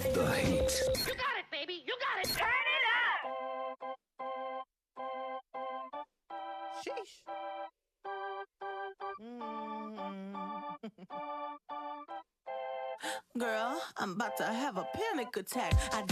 The heat. You got it, baby. You got it. Turn it up. Sheesh. Girl, I'm about to have a panic attack. I